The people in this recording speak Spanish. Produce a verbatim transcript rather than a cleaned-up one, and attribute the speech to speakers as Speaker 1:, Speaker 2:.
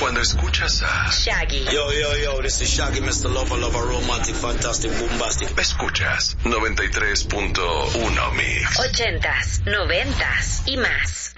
Speaker 1: Cuando escuchas a
Speaker 2: Shaggy.
Speaker 3: Yo, yo, yo, this is Shaggy, mister Lover, Lover, Romantic, Fantastic, Bombastic.
Speaker 1: Escuchas noventa y tres punto uno Mix.
Speaker 2: Ochentas, noventas y más.